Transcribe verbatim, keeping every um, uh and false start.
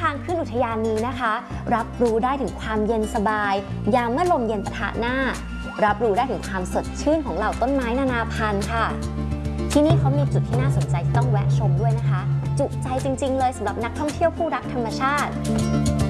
างขึ้นอุทยานนี้นะคะรับรู้ได้ถึงความเย็นสบายยามเมื่อลมเย็นปะทะหน้ารับรู้ได้ถึงความสดชื่นของเหล่าต้นไม้นานาพันธุ์ค่ะที่นี่เขามีจุดที่น่าสนใจที่ต้องแวะชมด้วยนะคะจุใจจริงๆเลยสำหรับนักท่องเที่ยวผู้รักธรรมชาติ